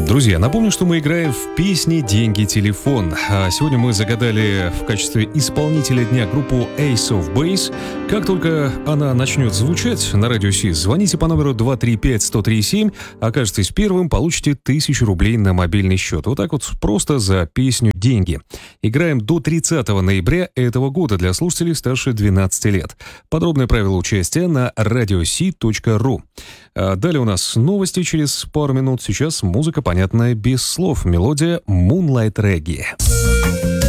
Друзья, напомню, что мы играем в песни «Деньги, телефон». А сегодня мы загадали в качестве исполнителя дня группу Ace of Base. Как только она начнет звучать на радио СИС, звоните по номеру 235-1037. Окажетесь первым, получите 1000 рублей на мобильный счет. Вот так вот просто за песню «Деньги». Играем до 30 ноября этого года для слушателей старше 12 лет. Подробные правила участия на radiosi.ru. Далее у нас новости через пару минут. Сейчас музыка, понятная без слов. Мелодия Moonlight Reggae.